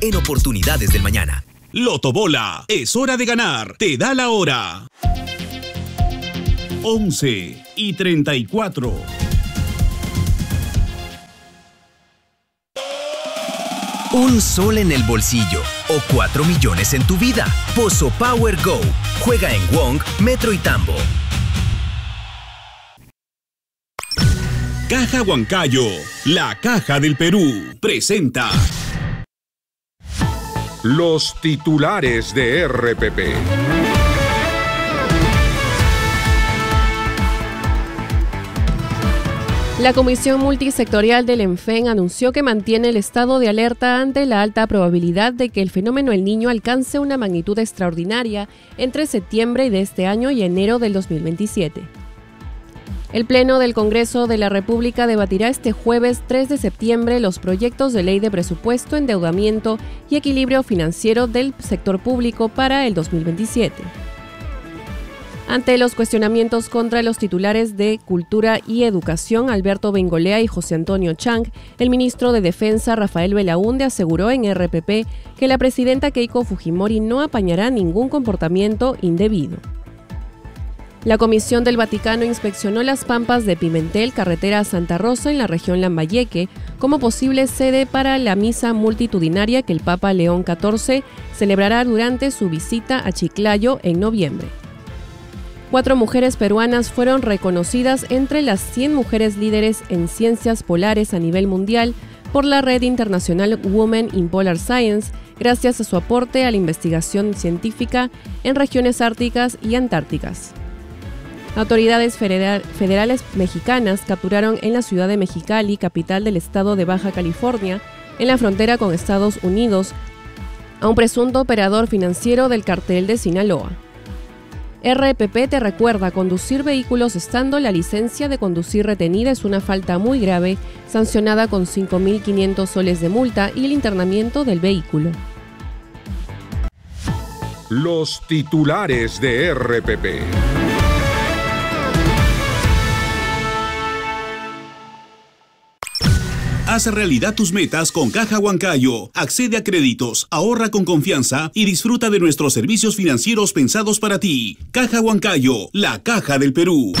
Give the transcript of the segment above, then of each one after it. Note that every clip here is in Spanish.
en Oportunidades del Mañana. Lotobola, es hora de ganar. Te da la hora. 11:34. Un sol en el bolsillo o 4 millones en tu vida. Pozo Power Go. Juega en Wong, Metro y Tambo. Caja Huancayo, la Caja del Perú, presenta los titulares de RPP. La Comisión Multisectorial del ENFEN anunció que mantiene el estado de alerta ante la alta probabilidad de que el fenómeno El Niño alcance una magnitud extraordinaria entre septiembre de este año y enero del 2027. El Pleno del Congreso de la República debatirá este jueves 3 de septiembre los proyectos de ley de presupuesto, endeudamiento y equilibrio financiero del sector público para el 2027. Ante los cuestionamientos contra los titulares de Cultura y Educación, Alberto Bengolea y José Antonio Chang, el ministro de Defensa, Rafael Belaúnde, aseguró en RPP que la presidenta Keiko Fujimori no apañará ningún comportamiento indebido. La Comisión del Vaticano inspeccionó las pampas de Pimentel, carretera Santa Rosa, en la región Lambayeque, como posible sede para la misa multitudinaria que el Papa León XIV celebrará durante su visita a Chiclayo en noviembre. 4 mujeres peruanas fueron reconocidas entre las 100 mujeres líderes en ciencias polares a nivel mundial por la Red Internacional Women in Polar Science, gracias a su aporte a la investigación científica en regiones árticas y antárticas. Autoridades federales mexicanas capturaron en la ciudad de Mexicali, capital del estado de Baja California, en la frontera con Estados Unidos, a un presunto operador financiero del cartel de Sinaloa. RPP te recuerda: conducir vehículos estando la licencia de conducir retenida es una falta muy grave, sancionada con 5.500 soles de multa y el internamiento del vehículo. Los titulares de RPP. Haz realidad tus metas con Caja Huancayo. Accede a créditos, ahorra con confianza y disfruta de nuestros servicios financieros pensados para ti. Caja Huancayo, la Caja del Perú.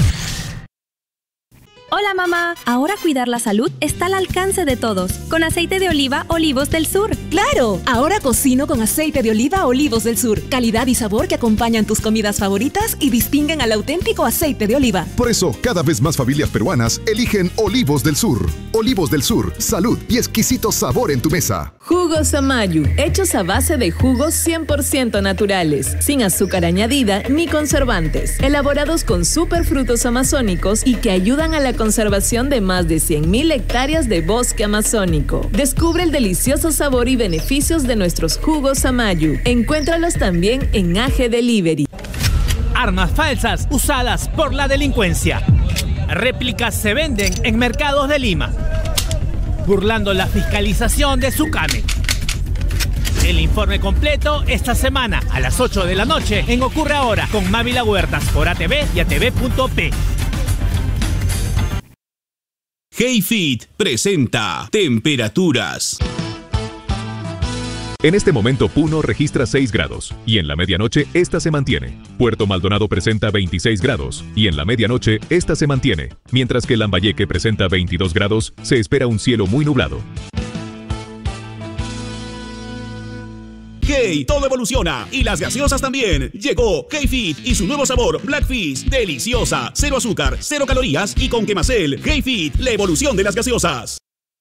Hola mamá, ahora cuidar la salud está al alcance de todos, con aceite de oliva Olivos del Sur. ¡Claro! Ahora cocino con aceite de oliva Olivos del Sur. Calidad y sabor que acompañan tus comidas favoritas y distinguen al auténtico aceite de oliva. Por eso, cada vez más familias peruanas eligen Olivos del Sur. Olivos del Sur, salud y exquisito sabor en tu mesa. Jugos Amayu, hechos a base de jugos 100% naturales, sin azúcar añadida ni conservantes, elaborados con superfrutos amazónicos y que ayudan a la conservación de más de 100.000 hectáreas de bosque amazónico. Descubre el delicioso sabor y beneficios de nuestros jugos Amayu. Encuéntralos también en AG Delivery. Armas falsas usadas por la delincuencia. Réplicas se venden en mercados de Lima, burlando la fiscalización de Sucame. El informe completo esta semana a las 8 de la noche en Ocurre Ahora con Mávila Huertas por ATV y ATV.p. HeyFit presenta temperaturas. En este momento Puno registra 6 grados y en la medianoche esta se mantiene. Puerto Maldonado presenta 26 grados y en la medianoche esta se mantiene. Mientras que Lambayeque presenta 22 grados, se espera un cielo muy nublado. Hey, todo evoluciona y las gaseosas también. Llegó HeyFit y su nuevo sabor Blackfish, deliciosa, 0 azúcar, 0 calorías y con Quemacel. HeyFit, la evolución de las gaseosas.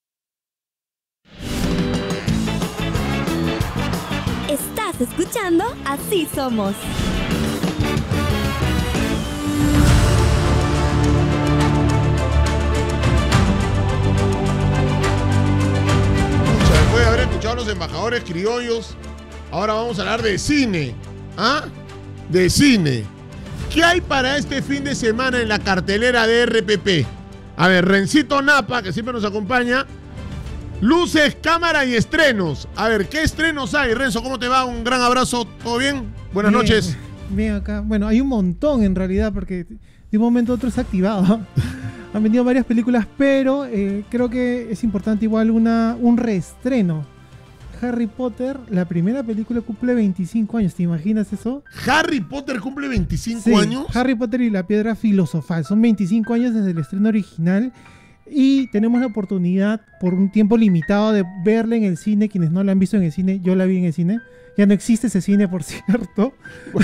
Estás escuchando Así Somos. Después de haber escuchado a los embajadores criollos, ahora vamos a hablar de cine. ¿Ah? De cine. ¿Qué hay para este fin de semana en la cartelera de RPP? A ver, Rencito Napa, que siempre nos acompaña. Luces, cámara y estrenos. A ver, ¿qué estrenos hay? Renzo, ¿cómo te va? Un gran abrazo. ¿Todo bien? Buenas noches. Bien acá. Bueno, hay un montón en realidad porque de un momento a otro se ha activado. Han venido varias películas, pero creo que es importante igual un reestreno. Harry Potter, la primera película, cumple 25 años. ¿Te imaginas eso? ¿Harry Potter cumple 25 Sí, años? Harry Potter y la Piedra Filosofal. Son 25 años desde el estreno original. Y tenemos la oportunidad, por un tiempo limitado, de verla en el cine. Quienes no la han visto en el cine, yo la vi en el cine. Ya no existe ese cine, por cierto.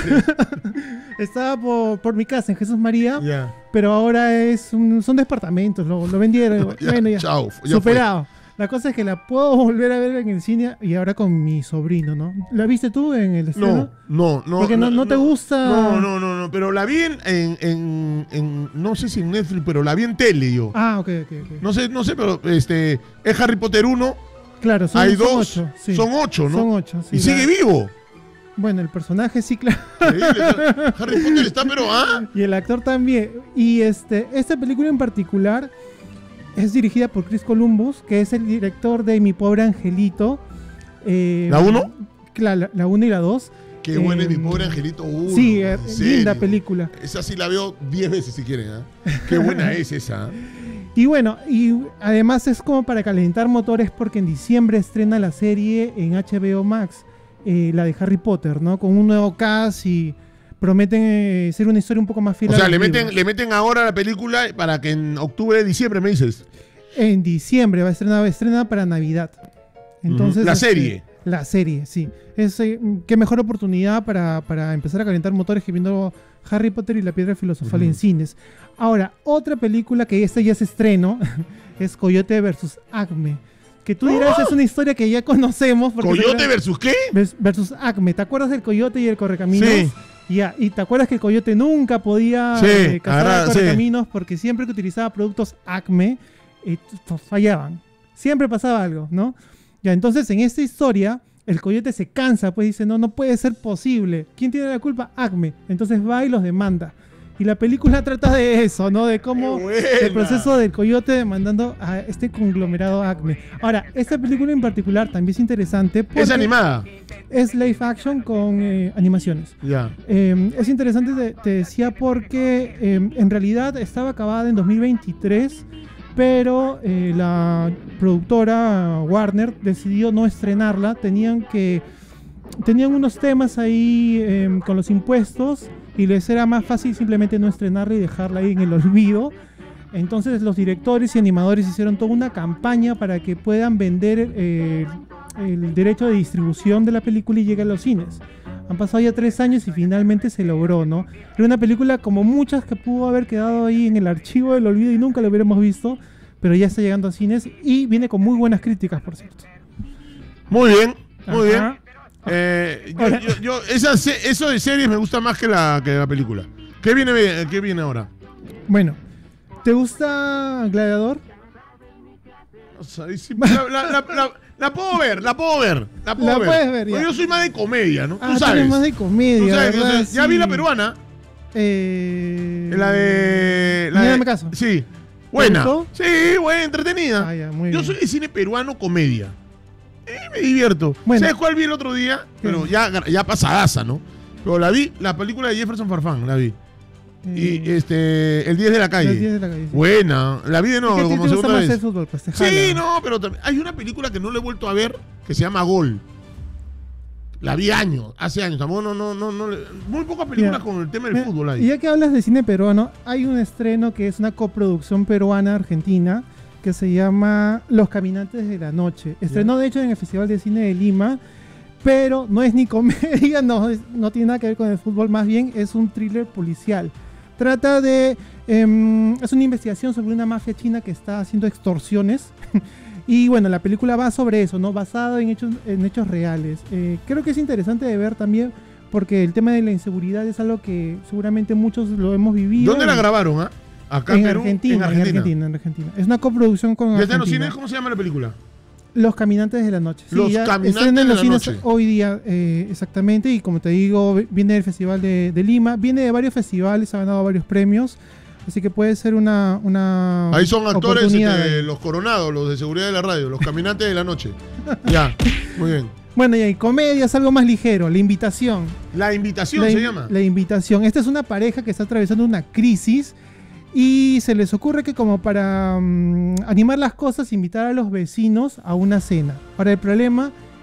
Estaba por mi casa, en Jesús María. Ya. Pero ahora son departamentos, lo vendieron. Ya, bueno, ya. chao, ya superado. La cosa es que la puedo volver a ver en el cine y ahora con mi sobrino, ¿no? ¿La viste tú en el estreno? No. Porque no te gusta. No, pero la vi en no sé si en Netflix, pero la vi en tele yo. Ah, ok. No sé, pero es Harry Potter 1. Claro, hay son 2. 8. Sí. Son 8, ¿no? Son 8, sí. Y sigue vivo. Bueno, el personaje sí, claro. Harry Potter está, pero Y el actor también. Y esta película en particular es dirigida por Chris Columbus, que es el director de Mi Pobre Angelito. ¿La 1? Claro, la 1 y la 2. Qué buena es Mi Pobre Angelito 1. Sí, linda película. Esa sí la veo 10 veces si quieren. Qué buena es esa. Y bueno, y además es como para calentar motores porque en diciembre estrena la serie en HBO Max, la de Harry Potter, ¿no? Con un nuevo cast y prometen ser una historia un poco más fiel. O sea, a los le libros. meten ahora la película para que en octubre, diciembre, me dices. En diciembre va a estrenar para Navidad. Entonces, la serie. La serie, sí. Qué mejor oportunidad para empezar a calentar motores que viendo Harry Potter y la Piedra Filosofal en cines. Ahora, otra película que ya se estrenó es Coyote versus Acme. Que tú dirás, es una historia que ya conocemos. ¿Coyote versus qué? Versus Acme. ¿Te acuerdas del coyote y el correcaminos? Sí. Ya, y te acuerdas que el coyote nunca podía cazar al correcaminos porque siempre que utilizaba productos Acme, fallaban. Siempre pasaba algo, ¿no? Ya, entonces en esta historia, el coyote se cansa, pues dice, no puede ser posible. ¿Quién tiene la culpa? Acme. Entonces va y los demanda. Y la película trata de eso, ¿no? De cómo el proceso del coyote demandando a este conglomerado Acme. Ahora, esta película en particular también es interesante porque ¿es animada? Es live action con animaciones. Ya. Es interesante, te decía, porque en realidad estaba acabada en 2023, pero la productora Warner decidió no estrenarla. Tenían unos temas ahí con los impuestos y les era más fácil simplemente no estrenarla y dejarla ahí en el olvido. Entonces los directores y animadores hicieron toda una campaña para que puedan vender el derecho de distribución de la película y llegue a los cines. Han pasado ya 3 años y finalmente se logró, ¿no? Era una película como muchas que pudo haber quedado ahí en el archivo del olvido y nunca lo hubiéramos visto, pero ya está llegando a cines y viene con muy buenas críticas, por cierto. Muy bien, muy bien. Eso de series me gusta más que la película. ¿Qué viene ahora? Bueno, ¿te gusta Gladiador? La puedo ver. La puedes ver, ya. Yo soy más de comedia, ¿no? Ah, tú sabes. más de comedia, ¿verdad? Ya sí. vi la peruana. La de... Dame caso. Sí. Buena. ¿Te gustó? Sí, buena, entretenida. Yo soy de cine peruano comedia. Me divierto. Bueno. ¿Sabes cuál vi el otro día? Pero ya pasadaza, ¿no? Pero la vi, la película de Jefferson Farfán, la vi. Y El 10 de la calle. El 10 de la calle, sí. Buena. La vi de nuevo como te segunda gusta vez. más el fútbol, pues te Sí, jala. no, pero hay una película que no le he vuelto a ver que se llama Gol. La vi hace años. Muy pocas películas con el tema del fútbol ahí. Y ya que hablas de cine peruano, hay un estreno que es una coproducción peruana-argentina que se llama Los Caminantes de la Noche. Estrenó de hecho en el Festival de Cine de Lima, pero no es ni comedia, no tiene nada que ver con el fútbol, más bien es un thriller policial. Trata de... es una investigación sobre una mafia china que está haciendo extorsiones. Y bueno, la película va sobre eso, ¿no? Basada en hechos reales. Creo que es interesante de ver también porque el tema de la inseguridad es algo que seguramente muchos lo hemos vivido. ¿Dónde la grabaron? Acá en Perú, Argentina. En Argentina. Es una coproducción con ¿Ya está en los Argentina. cines? ¿Cómo se llama la película? Los Caminantes de la Noche. Sí, Los Caminantes de la Noche. Hoy día, exactamente. Y como te digo, viene del Festival de Lima. Viene de varios festivales, ha ganado varios premios. Así que puede ser una ahí son actores los coronados, los de seguridad de la radio, los Caminantes de la Noche. Ya, muy bien. Bueno, y comedia es algo más ligero, La Invitación. La Invitación se llama. La Invitación. Esta es una pareja que está atravesando una crisis y se les ocurre que como para animar las cosas, invitar a los vecinos a una cena. Ahora el problema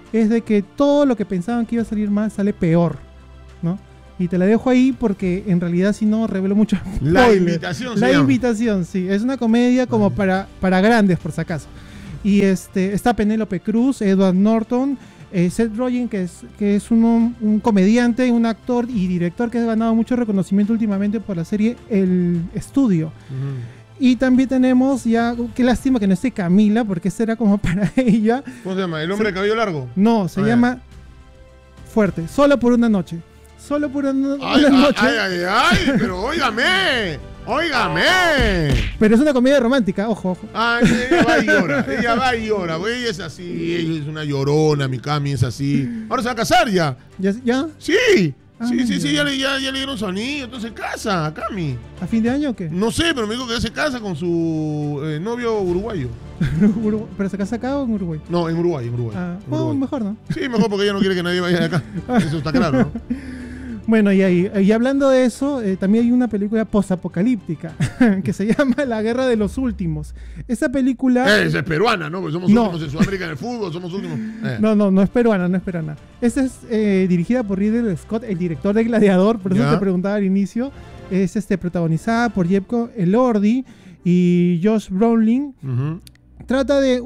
es de que todo lo que pensaban que iba a salir mal sale peor, ¿no? Y te la dejo ahí porque en realidad si no revelo mucho La spoiler. invitación. La invitación, sí. Es una comedia como para grandes, por si acaso. Y está Penélope Cruz, Edward Norton, Seth Rogen, que es un comediante, un actor y director que ha ganado mucho reconocimiento últimamente por la serie El Estudio. Y también tenemos ya, qué lástima que no esté Camila, porque esta era como para ella. ¿Cómo se llama? ¿El hombre de cabello largo? No, se llama fuerte, Solo por una noche. Solo por una noche. Ay, pero óigame. Pero es una comedia romántica, ojo. Ay, ella va y llora. Ella es así, ella es una llorona, mi Cami es así. Ahora se va a casar ya. ¿Ya? Sí. Sí, ya le dieron su anillo, entonces se casa, Cami. ¿A fin de año o qué? No sé, pero me dijo que ya se casa con su novio uruguayo. ¿Pero se casa acá o en Uruguay? No, en Uruguay. Uruguay. Mejor, ¿no? Sí, mejor porque ella no quiere que nadie vaya de acá. Eso está claro, ¿no? Bueno, y hablando de eso, también hay una película postapocalíptica que se llama La Guerra de los Últimos. Esa película... Esa es peruana, ¿no? Porque somos últimos en Sudamérica en el fútbol, somos últimos. No es peruana. Esta es dirigida por Ridley Scott, el director de Gladiador, por eso te preguntaba al inicio. Es protagonizada por Jacob Elordi y Josh Brolin. Trata de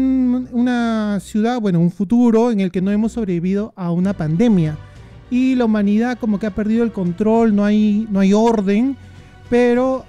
una ciudad, un futuro en el que no hemos sobrevivido a una pandemia. Y la humanidad como que ha perdido el control, no hay orden, pero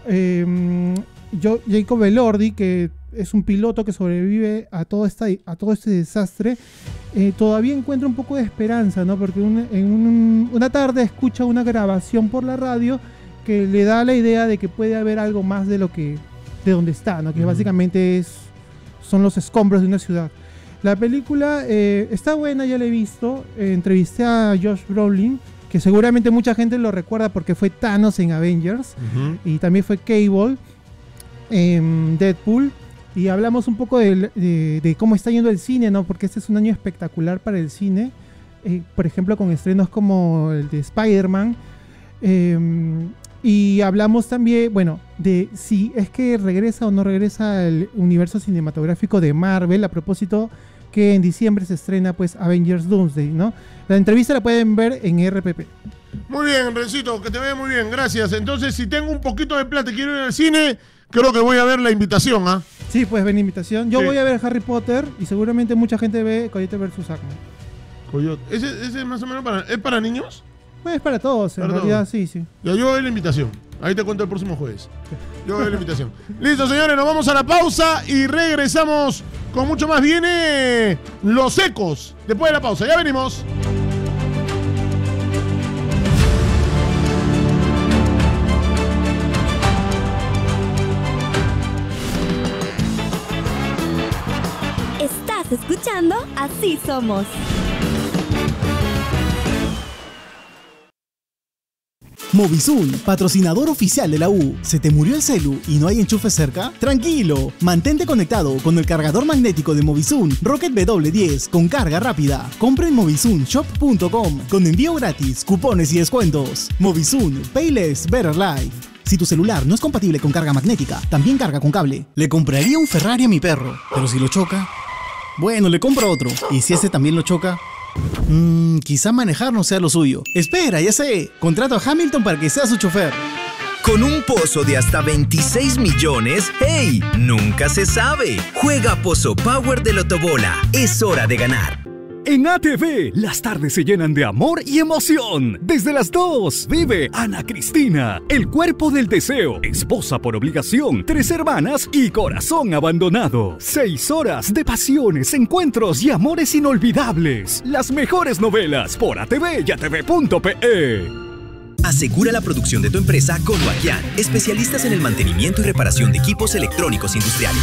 Jacob Elordi, que es un piloto que sobrevive a todo este desastre, todavía encuentra un poco de esperanza, ¿no? Porque una tarde escucha una grabación por la radio que le da la idea de que puede haber algo más de donde está, ¿no? Que básicamente son los escombros de una ciudad. La película está buena, ya la he visto. Entrevisté a Josh Brolin, que seguramente mucha gente lo recuerda porque fue Thanos en Avengers. Y también fue Cable en Deadpool. Y hablamos un poco de cómo está yendo el cine, ¿no? Porque este es un año espectacular para el cine. Por ejemplo, con estrenos como el de Spider-Man. Y hablamos también, de si es que regresa o no regresa el universo cinematográfico de Marvel, a propósito que en diciembre se estrena pues Avengers Doomsday, ¿no? La entrevista la pueden ver en RPP. Muy bien, Rencito, que te vea muy bien, gracias. Entonces, si tengo un poquito de plata y quiero ir al cine, creo que voy a ver La Invitación, ¿ah? Sí, puedes ver La Invitación. Yo voy a ver Harry Potter y seguramente mucha gente ve Coyote vs. Acme. Coyote. ¿Ese más o menos ¿es para niños? Es para todos, en realidad, sí. Yo voy a La Invitación. Ahí te cuento el próximo jueves. Yo voy a La Invitación. Listo, señores, nos vamos a la pausa y regresamos con mucho más. Viene Los Ecos después de la pausa. Ya venimos. Estás escuchando Así Somos. Movisun, patrocinador oficial de la U. ¿Se te murió el celu y no hay enchufe cerca? Tranquilo, mantente conectado con el cargador magnético de Movisun Rocket W10 con carga rápida. Compra en movisunshop.com con envío gratis, cupones y descuentos. Movisun, Payless Better Life. Si tu celular no es compatible con carga magnética, también carga con cable. Le compraría un Ferrari a mi perro, pero si lo choca, bueno, le compro otro. ¿Y si ese también lo choca? Quizá manejar no sea lo suyo. Espera, ya sé. Contrato a Hamilton para que sea su chofer. Con un pozo de hasta 26 millones, ¡hey! Nunca se sabe. Juega Pozo Power de Lotobola. Es hora de ganar. En ATV, las tardes se llenan de amor y emoción. Desde las 2, vive Ana Cristina, El Cuerpo del Deseo, Esposa por Obligación, Tres Hermanas y Corazón Abandonado. 6 horas de pasiones, encuentros y amores inolvidables. Las mejores novelas por ATV y ATV.pe. Asegura la producción de tu empresa con Wakian, especialistas en el mantenimiento y reparación de equipos electrónicos industriales.